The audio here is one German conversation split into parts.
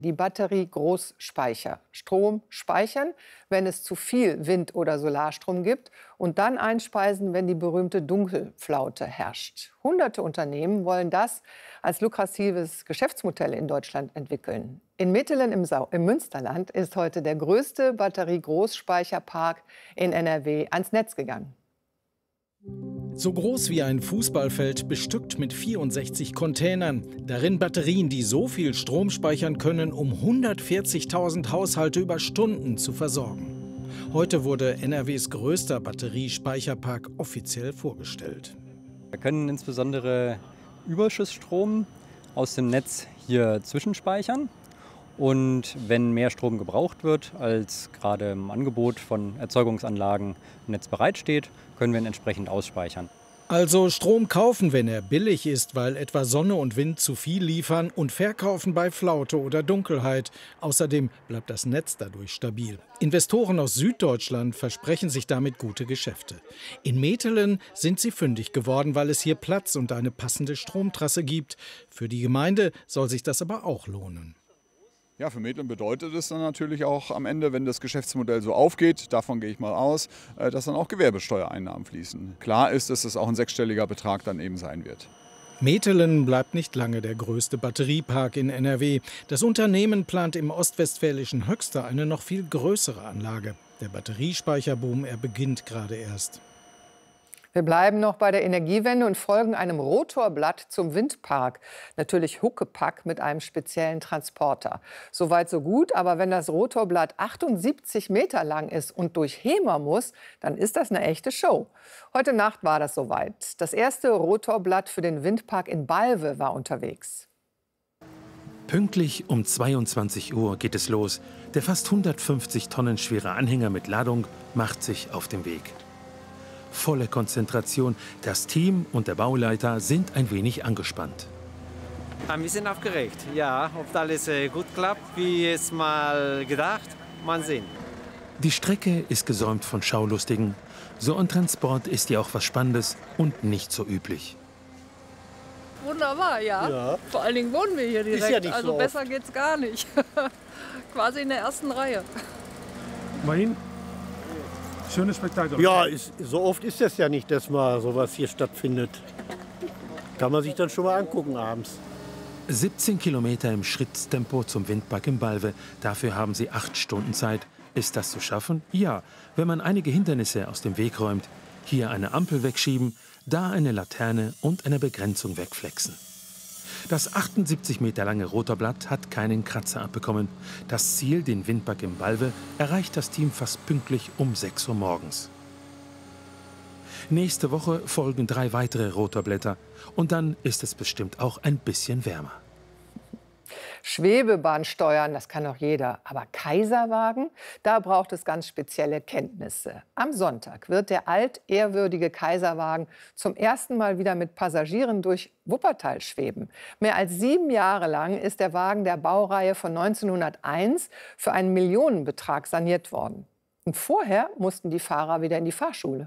Die Batterie-Großspeicher. Strom speichern, wenn es zu viel Wind- oder Solarstrom gibt und dann einspeisen, wenn die berühmte Dunkelflaute herrscht. Hunderte Unternehmen wollen das als lukratives Geschäftsmodell in Deutschland entwickeln. In Metelen im Münsterland ist heute der größte Batterie-Großspeicherpark in NRW ans Netz gegangen. So groß wie ein Fußballfeld, bestückt mit 64 Containern. Darin Batterien, die so viel Strom speichern können, um 140.000 Haushalte über Stunden zu versorgen. Heute wurde NRWs größter Batteriespeicherpark offiziell vorgestellt. Wir können insbesondere Überschussstrom aus dem Netz hier zwischenspeichern. Und wenn mehr Strom gebraucht wird, als gerade im Angebot von Erzeugungsanlagen im Netz bereitsteht, können wir ihn entsprechend ausspeichern. Also Strom kaufen, wenn er billig ist, weil etwa Sonne und Wind zu viel liefern, und verkaufen bei Flaute oder Dunkelheit. Außerdem bleibt das Netz dadurch stabil. Investoren aus Süddeutschland versprechen sich damit gute Geschäfte. In Metelen sind sie fündig geworden, weil es hier Platz und eine passende Stromtrasse gibt. Für die Gemeinde soll sich das aber auch lohnen. Ja, für Metelen bedeutet es dann natürlich auch am Ende, wenn das Geschäftsmodell so aufgeht, davon gehe ich mal aus, dass dann auch Gewerbesteuereinnahmen fließen. Klar ist, dass es auch ein sechsstelliger Betrag dann eben sein wird. Metelen bleibt nicht lange der größte Batteriepark in NRW. Das Unternehmen plant im ostwestfälischen Höxter eine noch viel größere Anlage. Der Batteriespeicherboom, er beginnt gerade erst. Wir bleiben noch bei der Energiewende und folgen einem Rotorblatt zum Windpark. Natürlich Huckepack mit einem speziellen Transporter. Soweit so gut, aber wenn das Rotorblatt 78 Meter lang ist und durch Hemer muss, dann ist das eine echte Show. Heute Nacht war das soweit. Das erste Rotorblatt für den Windpark in Balve war unterwegs. Pünktlich um 22 Uhr geht es los. Der fast 150 Tonnen schwere Anhänger mit Ladung macht sich auf den Weg. Volle Konzentration. Das Team und der Bauleiter sind ein wenig angespannt. Ein bisschen aufgeregt, ja. Ob alles gut klappt, wie es mal gedacht, mal sehen. Die Strecke ist gesäumt von Schaulustigen. So ein Transport ist ja auch was Spannendes und nicht so üblich. Wunderbar, ja. Vor allen Dingen wohnen wir hier direkt. Ist ja nicht also so besser geht's gar nicht. Quasi in der ersten Reihe. Immerhin. Schönes Spektakel. Ja, so oft ist es ja nicht, dass mal sowas hier stattfindet. Kann man sich dann schon mal angucken abends. 17 Kilometer im Schritttempo zum Windpark in Balve. Dafür haben sie 8 Stunden Zeit. Ist das zu schaffen? Ja, wenn man einige Hindernisse aus dem Weg räumt. Hier eine Ampel wegschieben, da eine Laterne und eine Begrenzung wegflexen. Das 78 Meter lange Rotorblatt hat keinen Kratzer abbekommen. Das Ziel, den Windpark in Balve, erreicht das Team fast pünktlich um 6 Uhr morgens. Nächste Woche folgen 3 weitere Rotorblätter. Und dann ist es bestimmt auch ein bisschen wärmer. Schwebebahn steuern, das kann doch jeder. Aber Kaiserwagen, da braucht es ganz spezielle Kenntnisse. Am Sonntag wird der altehrwürdige Kaiserwagen zum ersten Mal wieder mit Passagieren durch Wuppertal schweben. Mehr als 7 Jahre lang ist der Wagen der Baureihe von 1901 für einen Millionenbetrag saniert worden. Und vorher mussten die Fahrer wieder in die Fahrschule.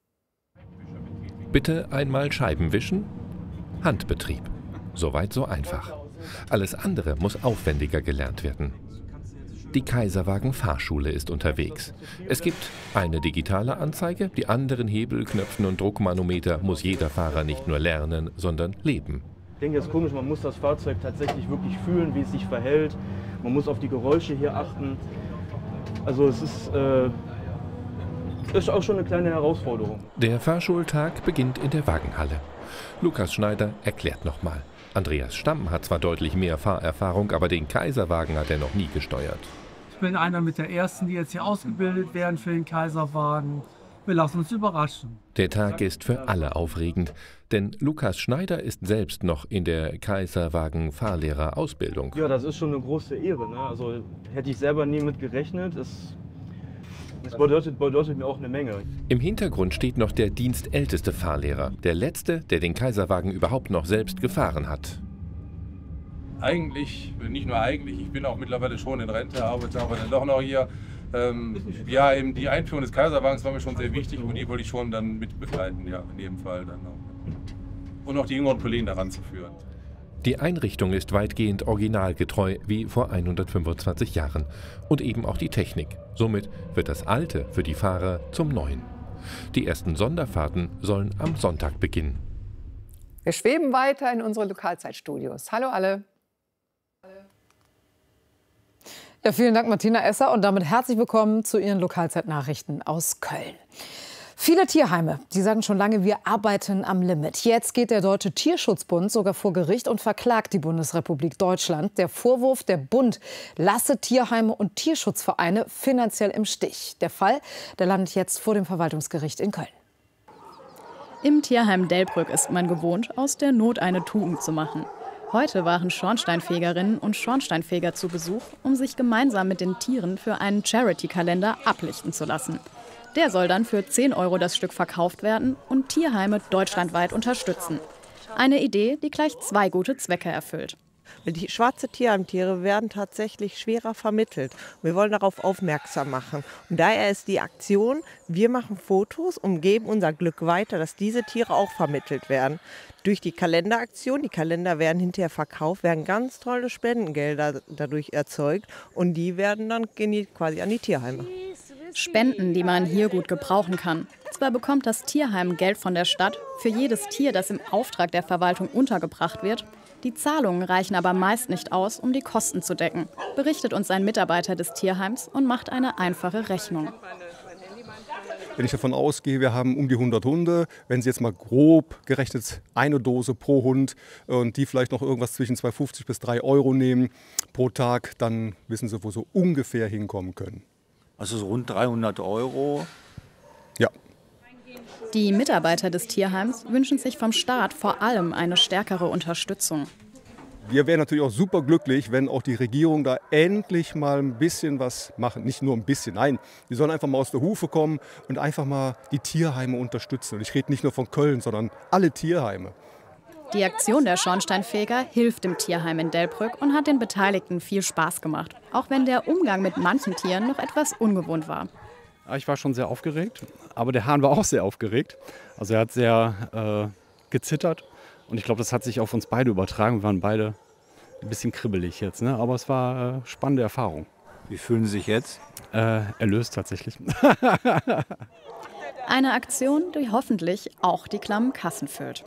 Bitte einmal Scheiben wischen. Handbetrieb. Soweit so einfach. Alles andere muss aufwendiger gelernt werden. Die Kaiserwagen Fahrschule ist unterwegs. Es gibt eine digitale Anzeige, die anderen Hebel, Knöpfen und Druckmanometer muss jeder Fahrer nicht nur lernen, sondern leben. Ich denke, das ist komisch, man muss das Fahrzeug tatsächlich wirklich fühlen, wie es sich verhält. Man muss auf die Geräusche hier achten. Also es ist auch schon eine kleine Herausforderung. Der Fahrschultag beginnt in der Wagenhalle. Lukas Schneider erklärt nochmal. Andreas Stamm hat zwar deutlich mehr Fahrerfahrung, aber den Kaiserwagen hat er noch nie gesteuert. Ich bin einer mit der Ersten, die jetzt hier ausgebildet werden für den Kaiserwagen. Wir lassen uns überraschen. Der Tag ist für alle aufregend, denn Lukas Schneider ist selbst noch in der Kaiserwagen-Fahrlehrerausbildung. Ja, das ist schon eine große Ehre, ne? Also hätte ich selber nie mit gerechnet. Das bedeutet mir auch eine Menge. Im Hintergrund steht noch der dienstälteste Fahrlehrer, der letzte, der den Kaiserwagen überhaupt noch selbst gefahren hat. Eigentlich, nicht nur eigentlich, ich bin auch mittlerweile schon in Rente, arbeite aber dann doch noch hier. Ja, eben die Einführung des Kaiserwagens war mir schon sehr wichtig und die wollte ich schon dann mit begleiten, ja, in jedem Fall dann auch. Und auch die jüngeren Kollegen daran zu führen. Die Einrichtung ist weitgehend originalgetreu wie vor 125 Jahren. Und eben auch die Technik. Somit wird das Alte für die Fahrer zum Neuen. Die ersten Sonderfahrten sollen am Sonntag beginnen. Wir schweben weiter in unsere Lokalzeitstudios. Hallo alle. Ja, vielen Dank, Martina Esser. Und damit herzlich willkommen zu Ihren Lokalzeitnachrichten aus Köln. Viele Tierheime, die sagen schon lange, wir arbeiten am Limit. Jetzt geht der Deutsche Tierschutzbund sogar vor Gericht und verklagt die Bundesrepublik Deutschland. Der Vorwurf, der Bund lasse Tierheime und Tierschutzvereine finanziell im Stich. Der Fall, der landet jetzt vor dem Verwaltungsgericht in Köln. Im Tierheim Delbrück ist man gewohnt, aus der Not eine Tugend zu machen. Heute waren Schornsteinfegerinnen und Schornsteinfeger zu Besuch, um sich gemeinsam mit den Tieren für einen Charity-Kalender ablichten zu lassen. Der soll dann für 10 € das Stück verkauft werden und Tierheime deutschlandweit unterstützen. Eine Idee, die gleich 2 gute Zwecke erfüllt. Die schwarze Tierheimtiere werden tatsächlich schwerer vermittelt. Wir wollen darauf aufmerksam machen. Und daher ist die Aktion, wir machen Fotos und geben unser Glück weiter, dass diese Tiere auch vermittelt werden. Durch die Kalenderaktion, die Kalender werden hinterher verkauft, werden ganz tolle Spendengelder dadurch erzeugt. Und die werden dann quasi an die Tierheime. Spenden, die man hier gut gebrauchen kann. Zwar bekommt das Tierheim Geld von der Stadt für jedes Tier, das im Auftrag der Verwaltung untergebracht wird. Die Zahlungen reichen aber meist nicht aus, um die Kosten zu decken, berichtet uns ein Mitarbeiter des Tierheims und macht eine einfache Rechnung. Wenn ich davon ausgehe, wir haben um die 100 Hunde, wenn Sie jetzt mal grob gerechnet eine Dose pro Hund und die vielleicht noch irgendwas zwischen 2,50 bis 3 € nehmen pro Tag, dann wissen Sie, wo Sie ungefähr hinkommen können. Also so rund 300 €? Ja. Die Mitarbeiter des Tierheims wünschen sich vom Staat vor allem eine stärkere Unterstützung. Wir wären natürlich auch super glücklich, wenn auch die Regierung da endlich mal ein bisschen was macht. Nicht nur ein bisschen, nein. Die sollen einfach mal aus der Hufe kommen und einfach mal die Tierheime unterstützen. Und ich rede nicht nur von Köln, sondern alle Tierheime. Die Aktion der Schornsteinfeger hilft dem Tierheim in Delbrück und hat den Beteiligten viel Spaß gemacht. Auch wenn der Umgang mit manchen Tieren noch etwas ungewohnt war. Ich war schon sehr aufgeregt, aber der Hahn war auch sehr aufgeregt. Also er hat sehr gezittert und ich glaube, das hat sich auf uns beide übertragen. Wir waren beide ein bisschen kribbelig jetzt, ne? Aber es war eine spannende Erfahrung. Wie fühlen Sie sich jetzt? Erlöst tatsächlich. Eine Aktion, die hoffentlich auch die klammen Kassen füllt.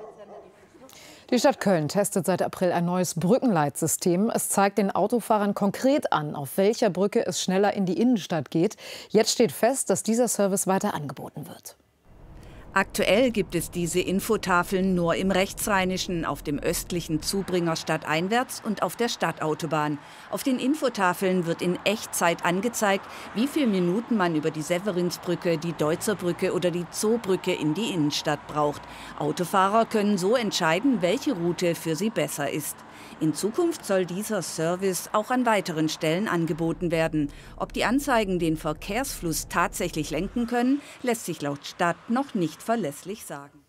Die Stadt Köln testet seit April ein neues Brückenleitsystem. Es zeigt den Autofahrern konkret an, auf welcher Brücke es schneller in die Innenstadt geht. Jetzt steht fest, dass dieser Service weiter angeboten wird. Aktuell gibt es diese Infotafeln nur im Rechtsrheinischen, auf dem östlichen Zubringer stadteinwärts und auf der Stadtautobahn. Auf den Infotafeln wird in Echtzeit angezeigt, wie viele Minuten man über die Severinsbrücke, die Deutzerbrücke oder die Zoobrücke in die Innenstadt braucht. Autofahrer können so entscheiden, welche Route für sie besser ist. In Zukunft soll dieser Service auch an weiteren Stellen angeboten werden. Ob die Anzeigen den Verkehrsfluss tatsächlich lenken können, lässt sich laut Stadt noch nicht verlässlich sagen.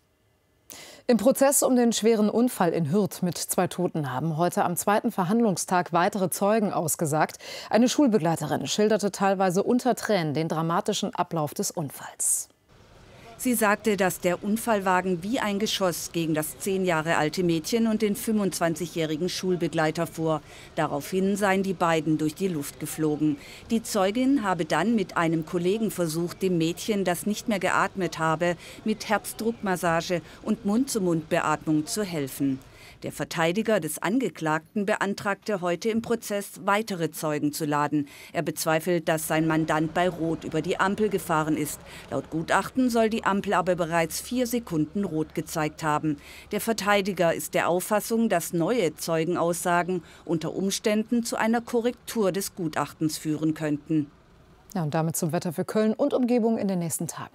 Im Prozess um den schweren Unfall in Hürth mit 2 Toten haben heute am 2. Verhandlungstag weitere Zeugen ausgesagt. Eine Schulbegleiterin schilderte teilweise unter Tränen den dramatischen Ablauf des Unfalls. Sie sagte, dass der Unfallwagen wie ein Geschoss gegen das 10 Jahre alte Mädchen und den 25-jährigen Schulbegleiter fuhr. Daraufhin seien die beiden durch die Luft geflogen. Die Zeugin habe dann mit einem Kollegen versucht, dem Mädchen, das nicht mehr geatmet habe, mit Herzdruckmassage und Mund-zu-Mund-Beatmung zu helfen. Der Verteidiger des Angeklagten beantragte heute im Prozess, weitere Zeugen zu laden. Er bezweifelt, dass sein Mandant bei Rot über die Ampel gefahren ist. Laut Gutachten soll die Ampel aber bereits 4 Sekunden rot gezeigt haben. Der Verteidiger ist der Auffassung, dass neue Zeugenaussagen unter Umständen zu einer Korrektur des Gutachtens führen könnten. Ja, und damit zum Wetter für Köln und Umgebung in den nächsten Tagen.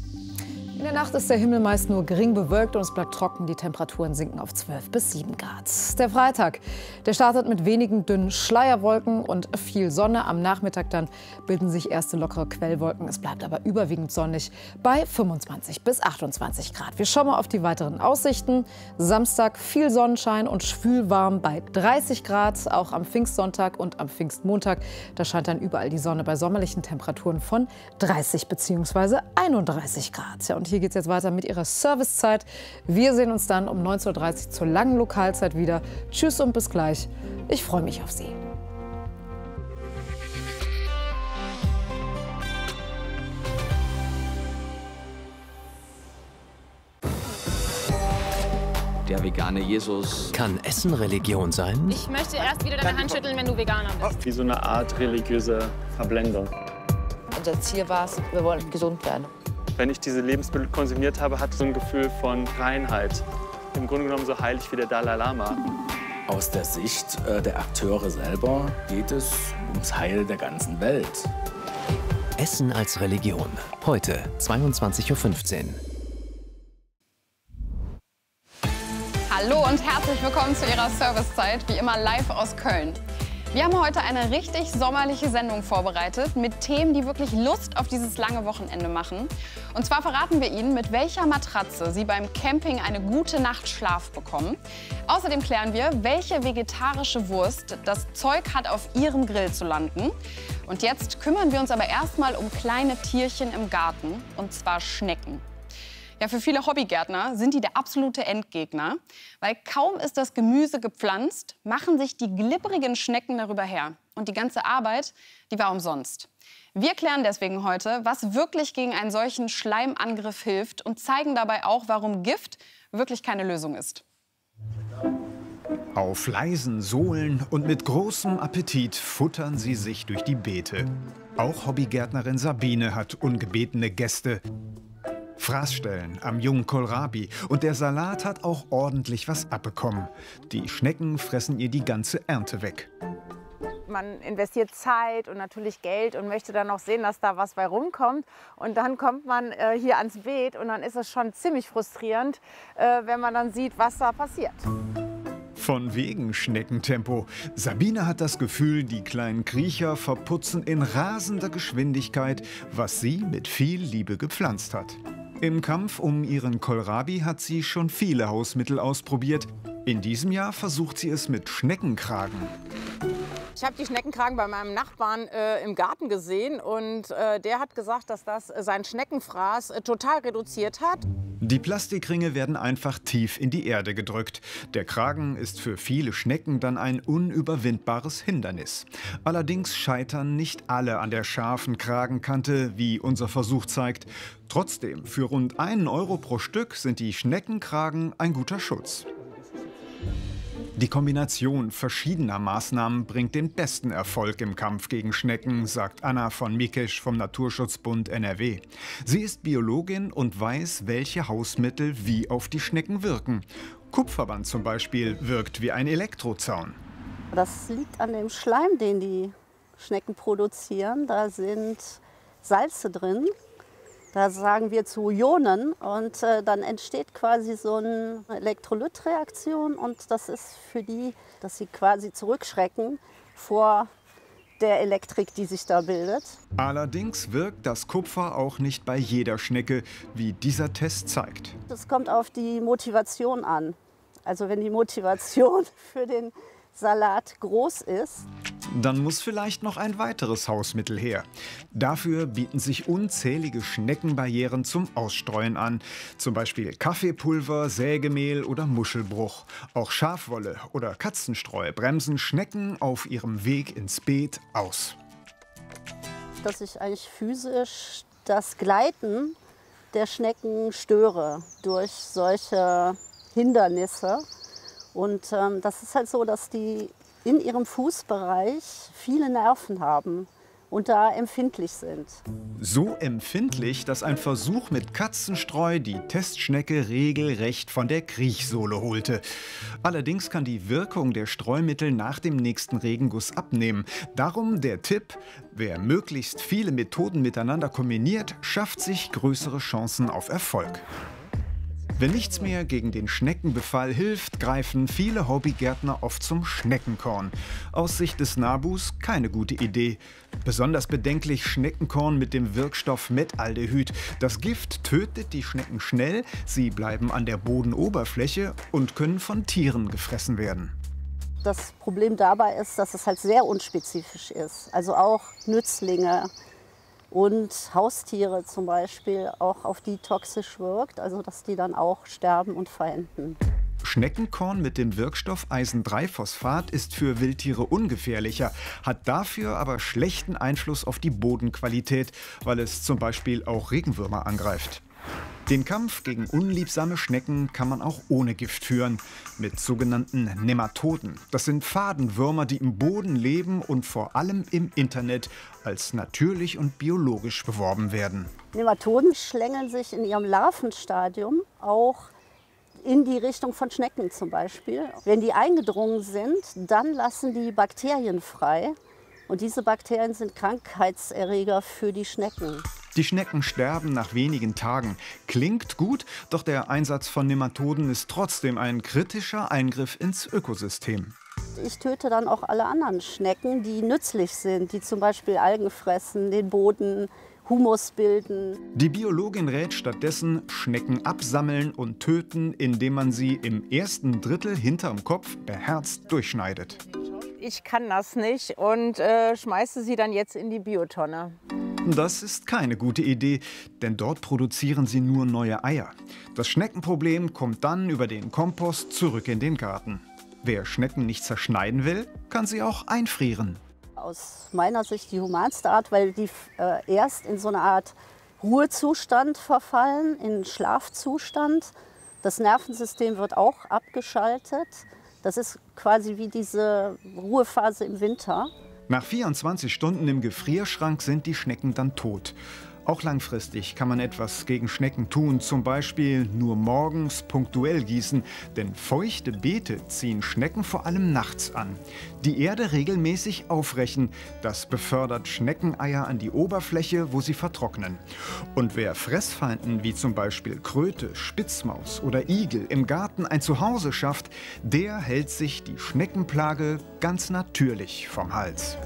In der Nacht ist der Himmel meist nur gering bewölkt und es bleibt trocken. Die Temperaturen sinken auf 12 bis 7 Grad. Der Freitag, der startet mit wenigen dünnen Schleierwolken und viel Sonne. Am Nachmittag dann bilden sich erste lockere Quellwolken. Es bleibt aber überwiegend sonnig bei 25 bis 28 Grad. Wir schauen mal auf die weiteren Aussichten. Samstag viel Sonnenschein und schwülwarm bei 30 Grad. Auch am Pfingstsonntag und am Pfingstmontag. Da scheint dann überall die Sonne bei sommerlichen Temperaturen von 30 bzw. 31 Grad. Ja, und hier hier geht es jetzt weiter mit ihrer Servicezeit. Wir sehen uns dann um 19:30 Uhr zur langen Lokalzeit wieder. Tschüss und bis gleich. Ich freue mich auf Sie. Der vegane Jesus. Kann Essen Religion sein? Ich möchte erst wieder deine Hand schütteln, wenn du Veganer bist. Wie so eine Art religiöse Verblendung. Unser Ziel war es, wir wollen gesund werden. Wenn ich diese Lebensmittel konsumiert habe, hatte ich so ein Gefühl von Reinheit. Im Grunde genommen so heilig wie der Dalai Lama. Aus der Sicht der Akteure selber geht es ums Heil der ganzen Welt. Essen als Religion. Heute 22:15 Uhr. Hallo und herzlich willkommen zu Ihrer Servicezeit, wie immer live aus Köln. Wir haben heute eine richtig sommerliche Sendung vorbereitet mit Themen, die wirklich Lust auf dieses lange Wochenende machen. Und zwar verraten wir Ihnen, mit welcher Matratze Sie beim Camping eine gute Nacht Schlaf bekommen. Außerdem klären wir, welche vegetarische Wurst das Zeug hat, auf Ihrem Grill zu landen. Und jetzt kümmern wir uns aber erstmal um kleine Tierchen im Garten, und zwar Schnecken. Ja, für viele Hobbygärtner sind die der absolute Endgegner, weil kaum ist das Gemüse gepflanzt, machen sich die glibberigen Schnecken darüber her. Und die ganze Arbeit, die war umsonst. Wir klären deswegen heute, was wirklich gegen einen solchen Schleimangriff hilft und zeigen dabei auch, warum Gift wirklich keine Lösung ist. Auf leisen Sohlen und mit großem Appetit futtern sie sich durch die Beete. Auch Hobbygärtnerin Sabine hat ungebetene Gäste. Fraßstellen am jungen Kohlrabi und der Salat hat auch ordentlich was abbekommen. Die Schnecken fressen ihr die ganze Ernte weg. Man investiert Zeit und natürlich Geld und möchte dann noch sehen, dass da was bei rumkommt. Und dann kommt man hier ans Beet und dann ist es schon ziemlich frustrierend, wenn man dann sieht, was da passiert. Von wegen Schneckentempo. Sabine hat das Gefühl, die kleinen Kriecher verputzen in rasender Geschwindigkeit, was sie mit viel Liebe gepflanzt hat. Im Kampf um ihren Kohlrabi hat sie schon viele Hausmittel ausprobiert. In diesem Jahr versucht sie es mit Schneckenkragen. Ich habe die Schneckenkragen bei meinem Nachbarn im Garten gesehen und der hat gesagt, dass das sein Schneckenfraß total reduziert hat. Die Plastikringe werden einfach tief in die Erde gedrückt. Der Kragen ist für viele Schnecken dann ein unüberwindbares Hindernis. Allerdings scheitern nicht alle an der scharfen Kragenkante, wie unser Versuch zeigt. Trotzdem, für rund 1 Euro pro Stück sind die Schneckenkragen ein guter Schutz. Die Kombination verschiedener Maßnahmen bringt den besten Erfolg im Kampf gegen Schnecken, sagt Anna von Mikesch vom Naturschutzbund NRW. Sie ist Biologin und weiß, welche Hausmittel wie auf die Schnecken wirken. Kupferband zum Beispiel wirkt wie ein Elektrozaun. Das liegt an dem Schleim, den die Schnecken produzieren. Da sind Salze drin. Da sagen wir zu Ionen und dann entsteht quasi so eine Elektrolytreaktion und das ist für die, dass sie quasi zurückschrecken vor der Elektrik, die sich da bildet. Allerdings wirkt das Kupfer auch nicht bei jeder Schnecke, wie dieser Test zeigt. Das kommt auf die Motivation an. Also wenn die Motivation für den Salat groß ist, dann muss vielleicht noch ein weiteres Hausmittel her. Dafür bieten sich unzählige Schneckenbarrieren zum Ausstreuen an. Zum Beispiel Kaffeepulver, Sägemehl oder Muschelbruch. Auch Schafwolle oder Katzenstreu bremsen Schnecken auf ihrem Weg ins Beet aus. dass ich eigentlich physisch das Gleiten der Schnecken störe durch solche Hindernisse. Und das ist halt so, dass die in ihrem Fußbereich viele Nerven haben und da empfindlich sind. So empfindlich, dass ein Versuch mit Katzenstreu die Testschnecke regelrecht von der Kriechsohle holte. Allerdings kann die Wirkung der Streumittel nach dem nächsten Regenguss abnehmen. Darum der Tipp: Wer möglichst viele Methoden miteinander kombiniert, schafft sich größere Chancen auf Erfolg. Wenn nichts mehr gegen den Schneckenbefall hilft, greifen viele Hobbygärtner oft zum Schneckenkorn. Aus Sicht des NABUs keine gute Idee. Besonders bedenklich Schneckenkorn mit dem Wirkstoff Metaldehyd. Das Gift tötet die Schnecken schnell, sie bleiben an der Bodenoberfläche und können von Tieren gefressen werden. Das Problem dabei ist, dass es halt sehr unspezifisch ist. Also auch Nützlinge und Haustiere zum Beispiel auch auf die toxisch wirkt, also dass die dann auch sterben und verenden. Schneckenkorn mit dem Wirkstoff Eisen-3-Phosphat ist für Wildtiere ungefährlicher, hat dafür aber schlechten Einfluss auf die Bodenqualität, weil es zum Beispiel auch Regenwürmer angreift. Den Kampf gegen unliebsame Schnecken kann man auch ohne Gift führen, mit sogenannten Nematoden. Das sind Fadenwürmer, die im Boden leben und vor allem im Internet als natürlich und biologisch beworben werden. Nematoden schlängeln sich in ihrem Larvenstadium auch in die Richtung von Schnecken zum Beispiel. Wenn die eingedrungen sind, dann lassen die Bakterien frei. Und diese Bakterien sind Krankheitserreger für die Schnecken. Die Schnecken sterben nach wenigen Tagen. Klingt gut, doch der Einsatz von Nematoden ist trotzdem ein kritischer Eingriff ins Ökosystem. Ich töte dann auch alle anderen Schnecken, die nützlich sind, die zum Beispiel Algen fressen, den Boden, Humus bilden. Die Biologin rät stattdessen, Schnecken absammeln und töten, indem man sie im ersten Drittel hinterm Kopf beherzt durchschneidet. Ich kann das nicht und schmeiße sie dann jetzt in die Biotonne. Das ist keine gute Idee, denn dort produzieren sie nur neue Eier. Das Schneckenproblem kommt dann über den Kompost zurück in den Garten. Wer Schnecken nicht zerschneiden will, kann sie auch einfrieren. Aus meiner Sicht die humanste Art, weil die erst in so eine Art Ruhezustand verfallen, in Schlafzustand. Das Nervensystem wird auch abgeschaltet. Das ist quasi wie diese Ruhephase im Winter. Nach 24 Stunden im Gefrierschrank sind die Schnecken dann tot. Auch langfristig kann man etwas gegen Schnecken tun, zum Beispiel nur morgens punktuell gießen, denn feuchte Beete ziehen Schnecken vor allem nachts an. Die Erde regelmäßig aufrechen, das befördert Schneckeneier an die Oberfläche, wo sie vertrocknen. Und wer Fressfeinden wie zum Beispiel Kröte, Spitzmaus oder Igel im Garten ein Zuhause schafft, der hält sich die Schneckenplage ganz natürlich vom Hals.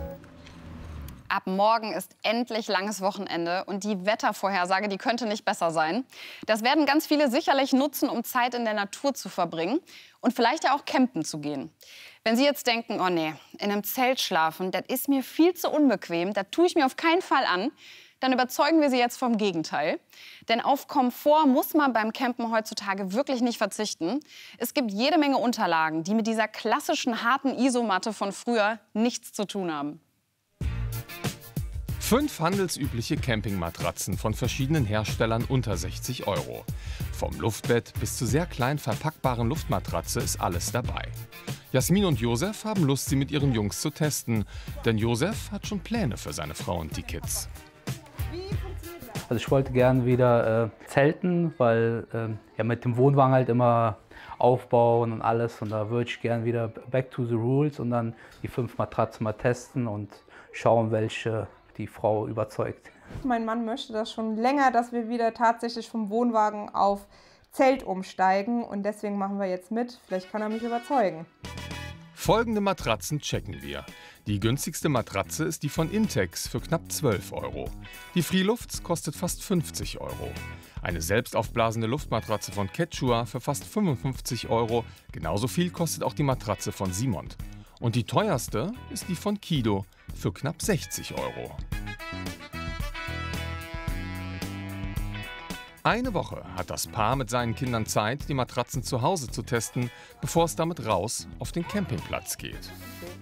Ab morgen ist endlich langes Wochenende und die Wettervorhersage, die könnte nicht besser sein. Das werden ganz viele sicherlich nutzen, um Zeit in der Natur zu verbringen und vielleicht ja auch campen zu gehen. Wenn Sie jetzt denken, oh nee, in einem Zelt schlafen, das ist mir viel zu unbequem, das tue ich mir auf keinen Fall an, dann überzeugen wir Sie jetzt vom Gegenteil. Denn auf Komfort muss man beim Campen heutzutage wirklich nicht verzichten. Es gibt jede Menge Unterlagen, die mit dieser klassischen harten Isomatte von früher nichts zu tun haben. 5 handelsübliche Campingmatratzen von verschiedenen Herstellern unter 60 €. Vom Luftbett bis zur sehr klein verpackbaren Luftmatratze ist alles dabei. Jasmin und Josef haben Lust, sie mit ihren Jungs zu testen. Denn Josef hat schon Pläne für seine Frau und die Kids. Also ich wollte gern wieder zelten, weil ja mit dem Wohnwagen halt immer aufbauen und alles. Und da würde ich gern wieder back to the rules und dann die 5 Matratzen mal testen und schauen, welche die Frau überzeugt. Mein Mann möchte das schon länger, dass wir wieder tatsächlich vom Wohnwagen auf Zelt umsteigen. Und deswegen machen wir jetzt mit. Vielleicht kann er mich überzeugen. Folgende Matratzen checken wir. Die günstigste Matratze ist die von Intex für knapp 12 €. Die Freelufts kostet fast 50 €. Eine selbstaufblasende Luftmatratze von Quechua für fast 55 €. Genauso viel kostet auch die Matratze von Simont. Und die teuerste ist die von Kido für knapp 60 €. Eine Woche hat das Paar mit seinen Kindern Zeit, die Matratzen zu Hause zu testen, bevor es damit raus auf den Campingplatz geht.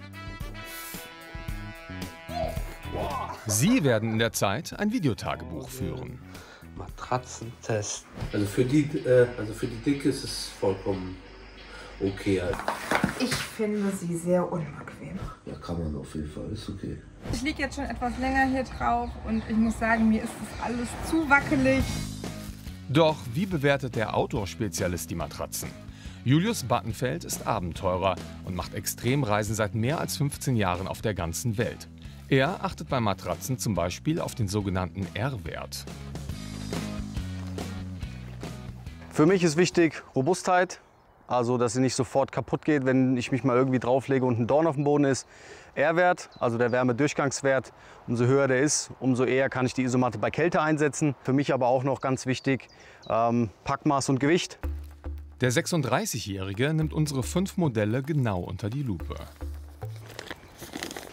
Sie werden in der Zeit ein Videotagebuch führen. Matratzentest. Also für die Dicke ist es vollkommen okay. Ich finde sie sehr unbequem. Ja, kann man auf jeden Fall, ist okay. Ich liege jetzt schon etwas länger hier drauf und ich muss sagen, mir ist das alles zu wackelig. Doch wie bewertet der Outdoor-Spezialist die Matratzen? Julius Battenfeld ist Abenteurer und macht Extremreisen seit mehr als 15 Jahren auf der ganzen Welt. Er achtet bei Matratzen zum Beispiel auf den sogenannten R-Wert. Für mich ist wichtig Robustheit, also dass sie nicht sofort kaputt geht, wenn ich mich mal irgendwie drauflege und ein Dorn auf dem Boden ist. R-Wert, also der Wärmedurchgangswert, umso höher der ist, umso eher kann ich die Isomatte bei Kälte einsetzen. Für mich aber auch noch ganz wichtig, Packmaß und Gewicht. Der 36-Jährige nimmt unsere 5 Modelle genau unter die Lupe.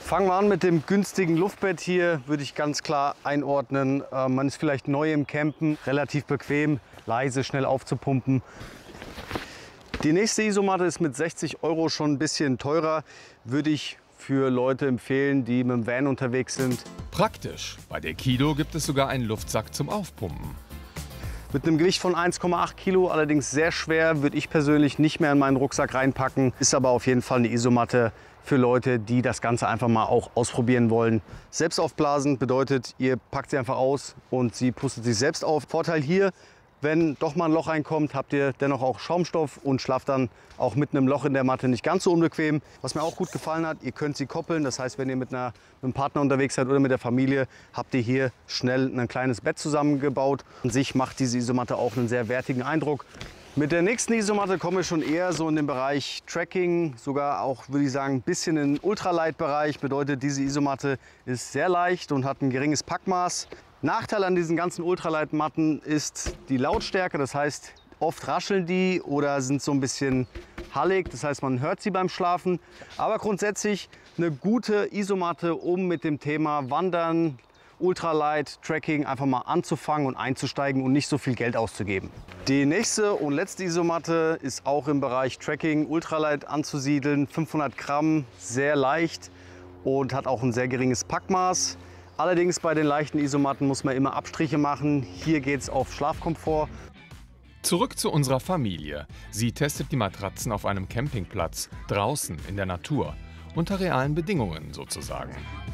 Fangen wir an mit dem günstigen Luftbett hier, würde ich ganz klar einordnen. Man ist vielleicht neu im Campen, relativ bequem, leise, schnell aufzupumpen. Die nächste Isomatte ist mit 60 € schon ein bisschen teurer, würde ich für Leute empfehlen, die mit dem Van unterwegs sind. Praktisch. Bei der Kido gibt es sogar einen Luftsack zum Aufpumpen. Mit einem Gewicht von 1,8 Kilo, allerdings sehr schwer, würde ich persönlich nicht mehr in meinen Rucksack reinpacken. Ist aber auf jeden Fall eine Isomatte für Leute, die das Ganze einfach mal auch ausprobieren wollen. Selbst aufblasen bedeutet, ihr packt sie einfach aus und sie pustet sich selbst auf. Vorteil hier, wenn doch mal ein Loch reinkommt, habt ihr dennoch auch Schaumstoff und schlaft dann auch mit einem Loch in der Matte nicht ganz so unbequem. Was mir auch gut gefallen hat, ihr könnt sie koppeln. Das heißt, wenn ihr mit einem Partner unterwegs seid oder mit der Familie, habt ihr hier schnell ein kleines Bett zusammengebaut. An sich macht diese Isomatte auch einen sehr wertigen Eindruck. Mit der nächsten Isomatte kommen wir schon eher so in den Bereich Trekking, sogar auch, würde ich sagen, ein bisschen in den Ultralight-Bereich. Bedeutet, diese Isomatte ist sehr leicht und hat ein geringes Packmaß. Nachteil an diesen ganzen Ultralight-Matten ist die Lautstärke. Das heißt, oft rascheln die oder sind so ein bisschen hallig. Das heißt, man hört sie beim Schlafen. Aber grundsätzlich eine gute Isomatte, um mit dem Thema Wandern, Ultralight, Trekking einfach mal anzufangen und einzusteigen und nicht so viel Geld auszugeben. Die nächste und letzte Isomatte ist auch im Bereich Trekking, Ultralight anzusiedeln. 500 Gramm, sehr leicht und hat auch ein sehr geringes Packmaß. Allerdings bei den leichten Isomatten muss man immer Abstriche machen. Hier geht es auf Schlafkomfort. Zurück zu unserer Familie. Sie testet die Matratzen auf einem Campingplatz, draußen in der Natur, unter realen Bedingungen sozusagen.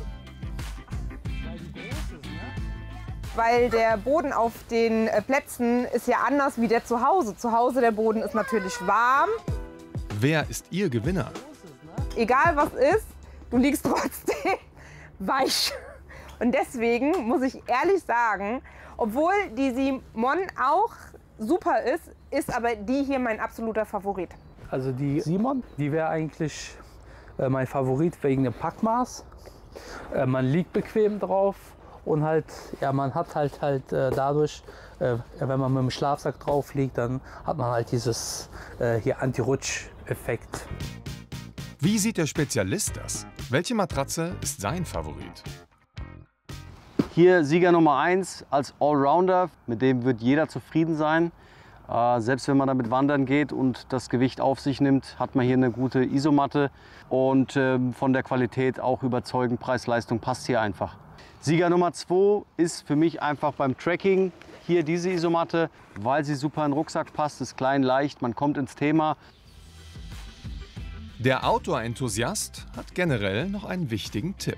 Weil der Boden auf den Plätzen ist ja anders wie der zu Hause. Zu Hause der Boden ist natürlich warm. Wer ist Ihr Gewinner? Egal was ist, du liegst trotzdem weich. Und deswegen muss ich ehrlich sagen, obwohl die Simon auch super ist, ist aber die hier mein absoluter Favorit. Also die Simon, die wäre eigentlich mein Favorit wegen dem Packmaß. Man liegt bequem drauf und halt, ja, man hat halt dadurch, wenn man mit dem Schlafsack drauf liegt, dann hat man halt dieses hier Anti-Rutsch-Effekt. Wie sieht der Spezialist das? Welche Matratze ist sein Favorit? Hier Sieger Nummer 1 als Allrounder, mit dem wird jeder zufrieden sein. Selbst wenn man damit wandern geht und das Gewicht auf sich nimmt, hat man hier eine gute Isomatte und von der Qualität auch überzeugend. Preis-Leistung passt hier einfach. Sieger Nummer 2 ist für mich einfach beim Trekking hier diese Isomatte, weil sie super in den Rucksack passt, ist klein, leicht, man kommt ins Thema. Der Outdoor-Enthusiast hat generell noch einen wichtigen Tipp.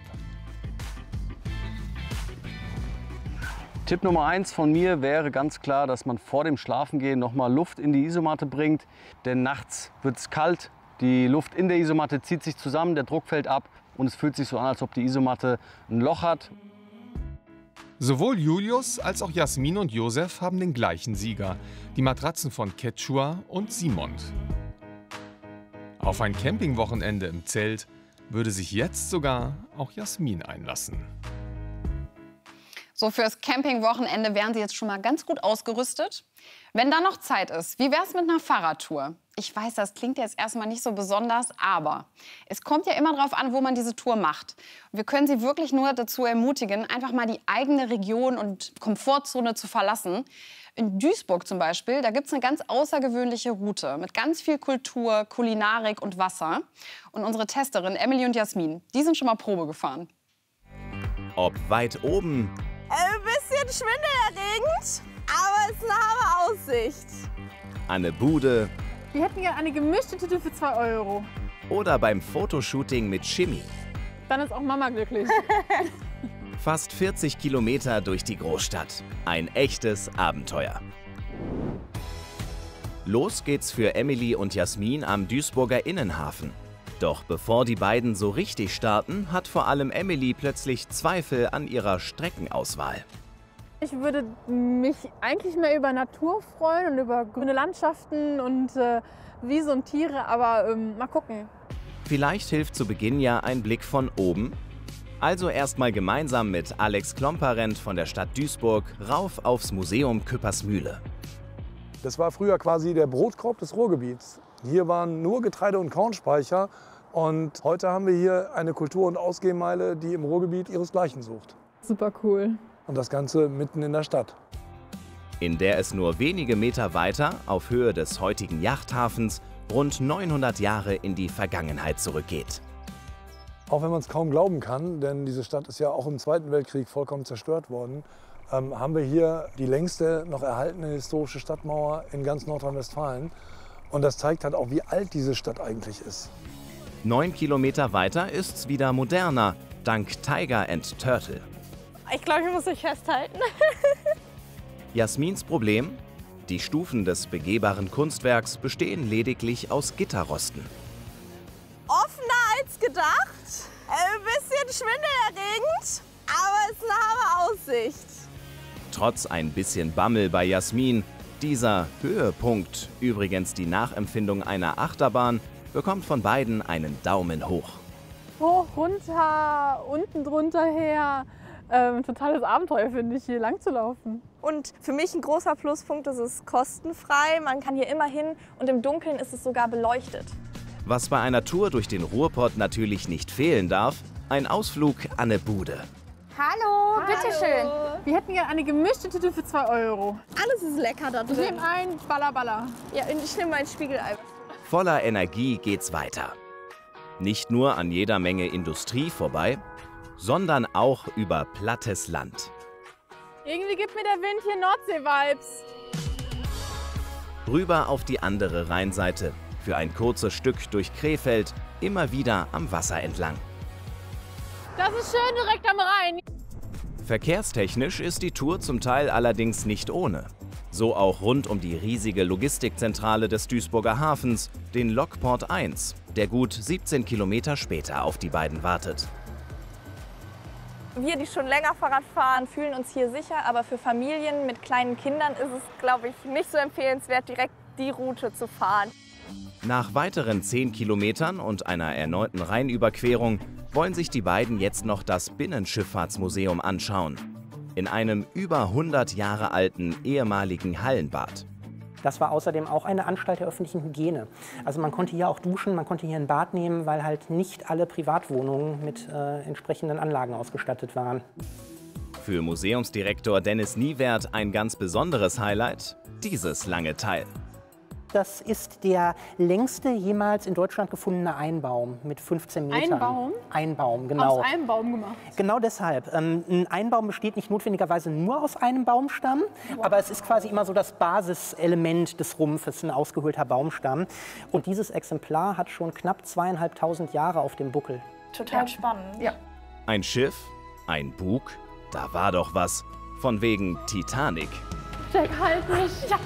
Tipp Nummer 1 von mir wäre ganz klar, dass man vor dem Schlafengehen noch mal Luft in die Isomatte bringt. Denn nachts wird es kalt, die Luft in der Isomatte zieht sich zusammen, der Druck fällt ab und es fühlt sich so an, als ob die Isomatte ein Loch hat. Sowohl Julius als auch Jasmin und Josef haben den gleichen Sieger, die Matratzen von Quechua und Simont. Auf ein Campingwochenende im Zelt würde sich jetzt sogar auch Jasmin einlassen. So, fürs Campingwochenende wären Sie jetzt schon mal ganz gut ausgerüstet. Wenn da noch Zeit ist, wie wär's mit einer Fahrradtour? Ich weiß, das klingt jetzt erstmal nicht so besonders, aber es kommt ja immer darauf an, wo man diese Tour macht. Wir können Sie wirklich nur dazu ermutigen, einfach mal die eigene Region und Komfortzone zu verlassen. In Duisburg zum Beispiel, da gibt es eine ganz außergewöhnliche Route mit ganz viel Kultur, Kulinarik und Wasser. Und unsere Testerin Emily und Jasmin, die sind schon mal Probe gefahren. Ob weit oben, ein bisschen schwindelerregend, aber es ist eine Hammer Aussicht. Anne Bude Wir hätten gerne eine gemischte Tüte für 2 Euro. oder beim Fotoshooting mit Shimmy. Dann ist auch Mama glücklich. Fast 40 Kilometer durch die Großstadt. Ein echtes Abenteuer. Los geht's für Emily und Jasmin am Duisburger Innenhafen. Doch bevor die beiden so richtig starten, hat vor allem Emily plötzlich Zweifel an ihrer Streckenauswahl. Ich würde mich eigentlich mehr über Natur freuen und über grüne Landschaften und Wiese und Tiere, aber mal gucken. Vielleicht hilft zu Beginn ja ein Blick von oben. Also erstmal gemeinsam mit Alex Klomparent von der Stadt Duisburg rauf aufs Museum Küppersmühle. Das war früher quasi der Brotkorb des Ruhrgebiets. Hier waren nur Getreide- und Kornspeicher Und heute haben wir hier eine Kultur- und Ausgehmeile, die im Ruhrgebiet ihresgleichen sucht. Super cool. Und das Ganze mitten in der Stadt. In der es nur wenige Meter weiter, auf Höhe des heutigen Yachthafens, rund 900 Jahre in die Vergangenheit zurückgeht. Auch wenn man es kaum glauben kann, denn diese Stadt ist ja auch im Zweiten Weltkrieg vollkommen zerstört worden, haben wir hier die längste noch erhaltene historische Stadtmauer in ganz Nordrhein-Westfalen. Und das zeigt halt auch, wie alt diese Stadt eigentlich ist. 9 Kilometer weiter ist's wieder moderner, dank Tiger and Turtle. Ich glaube, ich muss mich festhalten. Jasmins Problem? Die Stufen des begehbaren Kunstwerks bestehen lediglich aus Gitterrosten. Offener als gedacht, ein bisschen schwindelerregend, aber es ist eine Hammer Aussicht. Trotz ein bisschen Bammel bei Jasmin, dieser Höhepunkt, übrigens die Nachempfindung einer Achterbahn, bekommt von beiden einen Daumen hoch. Hoch, runter, unten drunter her. Totales Abenteuer, finde ich, hier lang zu laufen. Und für mich ein großer Pluspunkt, es ist kostenfrei. Man kann hier immer hin und im Dunkeln ist es sogar beleuchtet. Was bei einer Tour durch den Ruhrpott natürlich nicht fehlen darf, ein Ausflug an eine Bude. Hallo, bitteschön. Wir hätten gerne eine gemischte Tüte für 2 €. Alles ist lecker da drin. Ich nehme ein Balla. Ja, und ich nehme mein Spiegelei. Voller Energie geht's weiter. Nicht nur an jeder Menge Industrie vorbei, sondern auch über plattes Land. Irgendwie gibt mir der Wind hier Nordsee-Vibes. Rüber auf die andere Rheinseite, für ein kurzes Stück durch Krefeld, immer wieder am Wasser entlang. Das ist schön direkt am Rhein. Verkehrstechnisch ist die Tour zum Teil allerdings nicht ohne. So auch rund um die riesige Logistikzentrale des Duisburger Hafens, den Lokport 1, der gut 17 Kilometer später auf die beiden wartet. Wir, die schon länger Fahrrad fahren, fühlen uns hier sicher, aber für Familien mit kleinen Kindern ist es, glaube ich, nicht so empfehlenswert, direkt die Route zu fahren. Nach weiteren 10 Kilometern und einer erneuten Rheinüberquerung wollen sich die beiden jetzt noch das Binnenschifffahrtsmuseum anschauen. In einem über 100 Jahre alten ehemaligen Hallenbad. Das war außerdem auch eine Anstalt der öffentlichen Hygiene. Also man konnte hier auch duschen, man konnte hier ein Bad nehmen, weil halt nicht alle Privatwohnungen mit entsprechenden Anlagen ausgestattet waren. Für Museumsdirektor Dennis Niewert ein ganz besonderes Highlight, dieses lange Teil. Das ist der längste jemals in Deutschland gefundene Einbaum mit 15 Metern. Ein Baum? Ein Baum, genau. Aus einem Baum gemacht? Genau deshalb. Ein Einbaum besteht nicht notwendigerweise nur aus einem Baumstamm, aber es ist quasi immer so das Basiselement des Rumpfes, ein ausgehöhlter Baumstamm. Und dieses Exemplar hat schon knapp 2.500 Jahre auf dem Buckel. Total spannend. Ja. Ein Schiff, ein Bug, da war doch was. Von wegen Titanic. Jack, halt mich. Ja.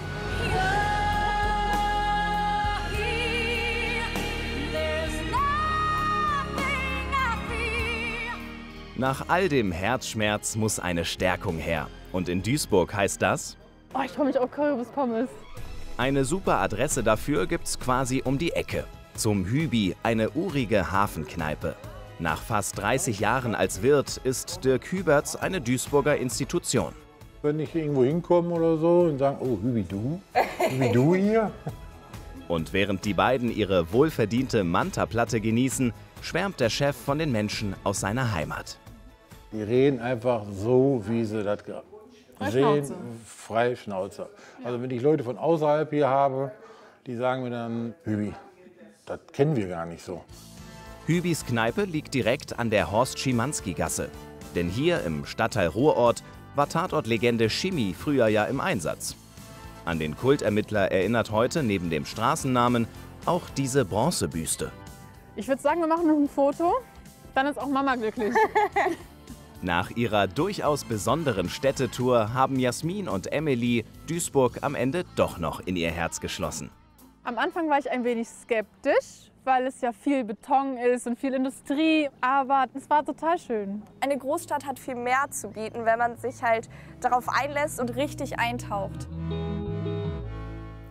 Nach all dem Herzschmerz muss eine Stärkung her. Und in Duisburg heißt das? Oh, ich freue mich auf Currywurst Pommes. Eine super Adresse dafür gibt's quasi um die Ecke. Zum Hübi, eine urige Hafenkneipe. Nach fast 30 Jahren als Wirt ist Dirk Hüberts eine Duisburger Institution. Wenn ich irgendwo hinkomme oder so und sagen, oh, Hübi, du? Hübi, du hier? Und während die beiden ihre wohlverdiente Manta-Platte genießen, schwärmt der Chef von den Menschen aus seiner Heimat. Die reden einfach so, wie sie das sehen, frei Schnauze. Also wenn ich Leute von außerhalb hier habe, die sagen mir dann, Hübi, das kennen wir gar nicht so. Hübis Kneipe liegt direkt an der Horst-Schimanski-Gasse. Denn hier im Stadtteil Ruhrort war Tatortlegende Schimi früher ja im Einsatz. An den Kultermittler erinnert heute neben dem Straßennamen auch diese Bronzebüste. Ich würde sagen, wir machen noch ein Foto, dann ist auch Mama glücklich. Nach ihrer durchaus besonderen Städtetour haben Jasmin und Emily Duisburg am Ende doch noch in ihr Herz geschlossen. Am Anfang war ich ein wenig skeptisch, weil es ja viel Beton ist und viel Industrie, aber es war total schön. Eine Großstadt hat viel mehr zu bieten, wenn man sich halt darauf einlässt und richtig eintaucht.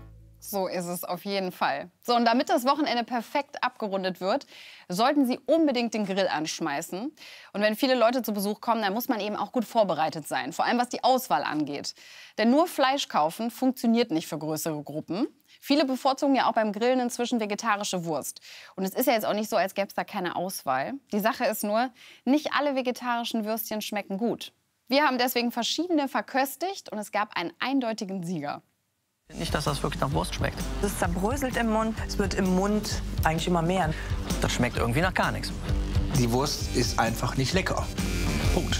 So ist es auf jeden Fall. So, und damit das Wochenende perfekt abgerundet wird, sollten Sie unbedingt den Grill anschmeißen. Und wenn viele Leute zu Besuch kommen, dann muss man eben auch gut vorbereitet sein. Vor allem was die Auswahl angeht. Denn nur Fleisch kaufen funktioniert nicht für größere Gruppen. Viele bevorzugen ja auch beim Grillen inzwischen vegetarische Wurst. Und es ist ja jetzt auch nicht so, als gäbe es da keine Auswahl. Die Sache ist nur, nicht alle vegetarischen Würstchen schmecken gut. Wir haben deswegen verschiedene verköstigt und es gab einen eindeutigen Sieger. Nicht, dass das wirklich nach Wurst schmeckt. Es zerbröselt im Mund, es wird im Mund eigentlich immer mehr. Das schmeckt irgendwie nach gar nichts. Die Wurst ist einfach nicht lecker. Punkt.